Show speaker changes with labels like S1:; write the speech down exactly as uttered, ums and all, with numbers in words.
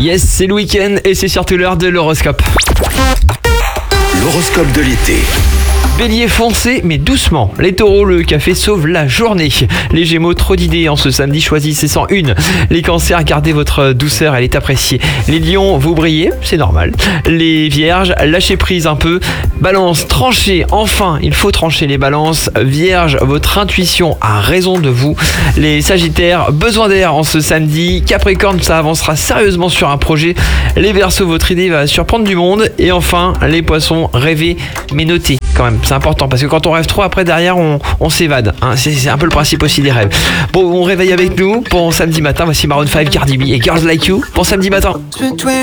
S1: Yes, c'est le week-end et c'est surtout l'heure de l'horoscope.
S2: L'horoscope de l'été.
S1: Bélier, foncez mais doucement. Les taureaux, le café sauve la journée. Les gémeaux, trop d'idées en ce samedi, choisissez sans une. Les cancers, gardez votre douceur, elle est appréciée. Les lions, vous brillez, c'est normal. Les vierges, lâchez prise un peu. Balance, tranchez, enfin, il faut trancher les balances. Vierge, votre intuition a raison de vous. Les sagittaires, besoin d'air en ce samedi. Capricorne, ça avancera sérieusement sur un projet. Les verseaux, votre idée va surprendre du monde. Et enfin, les poissons, rêvez mais notez quand même. C'est important parce que quand on rêve trop, après derrière on, on s'évade. Hein. C'est, c'est un peu le principe aussi des rêves. Bon, on réveille avec nous pour samedi matin. Voici Maroon five, Cardi B et Girls Like You pour samedi matin.